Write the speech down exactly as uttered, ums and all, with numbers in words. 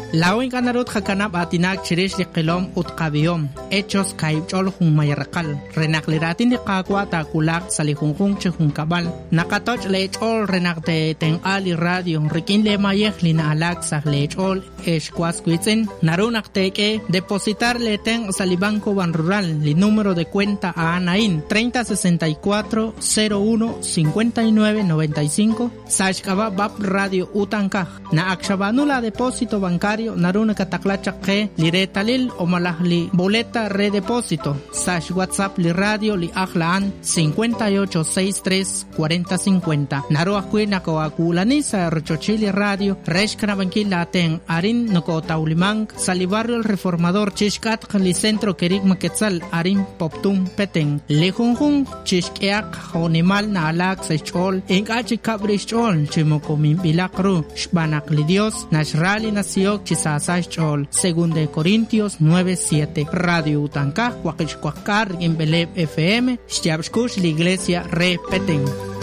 La oin ganarut hakanab atinak chirish li qilom utqabiyom hechos kaibchol hun mayarqal renakliratin li qaqwa ta kulak salihunjun chihun kabal nakatoch lechol renakte ten ali radio rikin le mayej lina alak sah lechol eshkwas kuitzen narunakteke depositar le ten salibanco ban rural li número de cuenta a Anain treinta sesenta y cuatro cero uno cincuenta y nueve noventa y cinco sashkaba bab radio utankaj na akshabanula depósito bancario naruna kataklacha ke liretalil o malahli boleta redepósito sash WhatsApp li radio li ahlaan cincuenta y ocho sesenta y tres cuarenta cincuenta naru akwina ko akulani sa rochochili radio reshkana bankila ten arin noko taulimang sali barrio el reformador chishkat li centro kerik maketzal arin poptum peteng lejunjun chishkeak honimal na alak sechol enkachi kabrishol chimokomim bilakru shbanak li dios nashrali nació chisasachol según de Corintios nueve siete radio utankaj huaqichkuakar en Beleb F M shtiabshkush la iglesia repeten.